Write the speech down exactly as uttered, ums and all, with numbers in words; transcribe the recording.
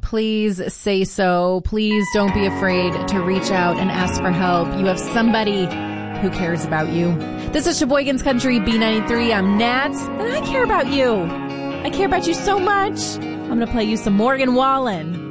please say so. Please don't be afraid to reach out and ask for help. You have somebody who cares about you. This is Sheboygan's Country B ninety-three. I'm Nat, and I care about you. I care about you so much. I'm going to play you some Morgan Wallen.